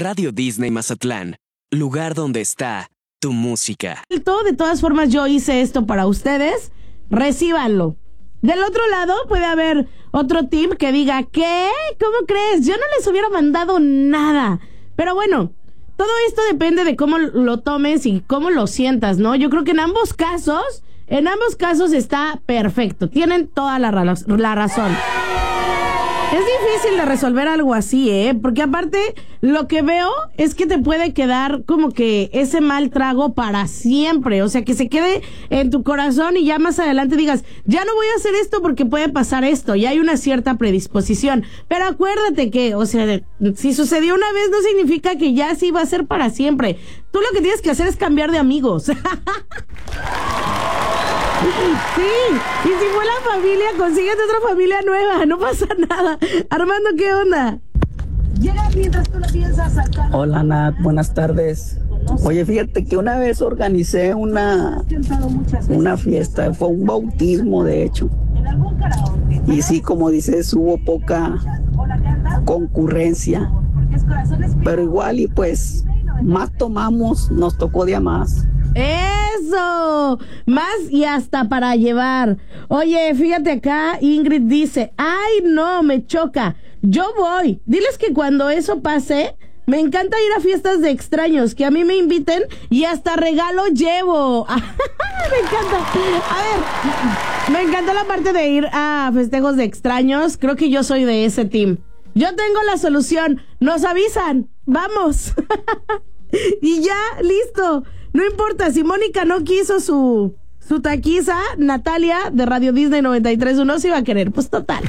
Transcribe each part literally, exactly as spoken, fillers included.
Radio Disney Mazatlán, lugar donde está tu música. Todo, de todas formas, yo hice esto para ustedes. Recíbanlo. Del otro lado puede haber otro team que diga, ¿qué? ¿Cómo crees? Yo no les hubiera mandado nada. Pero bueno, todo esto depende de cómo lo tomes y cómo lo sientas, ¿no? Yo creo que en ambos casos, en ambos casos está perfecto. Tienen toda la, ra- la razón. Es difícil de resolver algo así, ¿eh? Porque aparte, lo que veo es que te puede quedar como que ese mal trago para siempre. O sea, que se quede en tu corazón y ya más adelante digas, ya no voy a hacer esto porque puede pasar esto. Y hay una cierta predisposición. Pero acuérdate que, o sea, si sucedió una vez no significa que ya sí va a ser para siempre. Tú lo que tienes que hacer es cambiar de amigos. Sí, y si fue la familia, consíguete otra familia nueva, no pasa nada. Armando, ¿qué onda? Llega mientras tú la piensas sacar. Hola, Nat, buenas tardes. Oye, fíjate que una vez organicé una, una fiesta, fue un bautismo de hecho. Y sí, como dices, hubo poca concurrencia. Pero igual y pues, más tomamos, nos tocó día más. ¡Eso! Más y hasta para llevar. Oye, fíjate acá, Ingrid dice, ¡ay, no, me choca! Yo voy. Diles que cuando eso pase, me encanta ir a fiestas de extraños, que a mí me inviten y hasta regalo llevo. Me encanta. A ver, me encanta la parte de ir a festejos de extraños. Creo que yo soy de ese team. Yo tengo la solución. Nos avisan. Vamos. Y ya, listo. No importa, si Mónica no quiso su, su taquiza, Natalia de Radio Disney noventa y tres punto uno se iba a querer. Pues total.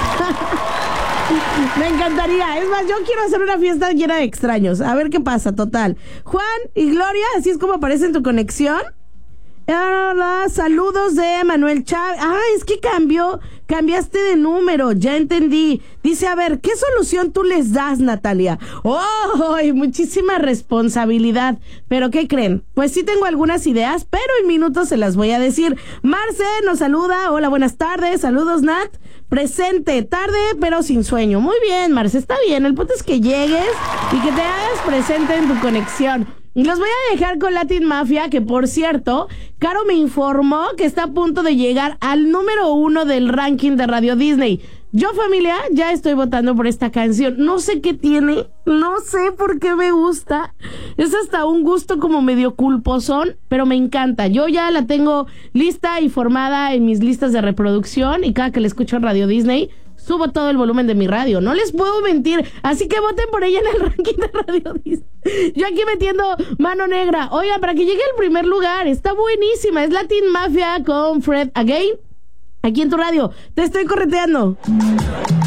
Me encantaría. Es más, yo quiero hacer una fiesta llena de extraños. A ver qué pasa, total. Juan y Gloria, así es como aparece en tu conexión. Hola, saludos de Manuel Chávez. Ah, es que cambió, cambiaste de número, ya entendí. Dice, a ver, ¿qué solución tú les das, Natalia? ¡Oh! Muchísima responsabilidad. ¿Pero qué creen? Pues sí tengo algunas ideas, pero en minutos se las voy a decir. Marce nos saluda. Hola, buenas tardes. Saludos, Nat. Presente, tarde, pero sin sueño. Muy bien, Marce, está bien. El punto es que llegues y que te hagas presente en tu conexión. Y los voy a dejar con Latin Mafia, que por cierto, Caro me informó que está a punto de llegar al número uno del ranking de Radio Disney. Yo, familia, ya estoy votando por esta canción. No sé qué tiene, no sé por qué me gusta. Es hasta un gusto como medio culposón, pero me encanta. Yo ya la tengo lista y formada en mis listas de reproducción y cada que la escucho en Radio Disney, subo todo el volumen de mi radio, no les puedo mentir, así que voten por ella en el ranking de Radio Disney. Yo aquí metiendo mano negra. Oigan, para que llegue al primer lugar, está buenísima, es Latin Mafia con Fred Again, aquí en tu radio, te estoy correteando.